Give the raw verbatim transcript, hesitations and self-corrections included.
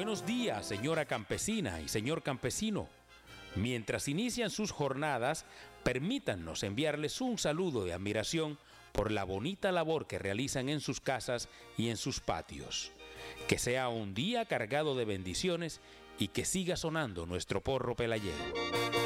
Buenos días, señora campesina y señor campesino. Mientras inician sus jornadas, permítannos enviarles un saludo de admiración por la bonita labor que realizan en sus casas y en sus patios. Que sea un día cargado de bendiciones y que siga sonando nuestro porro pelayero.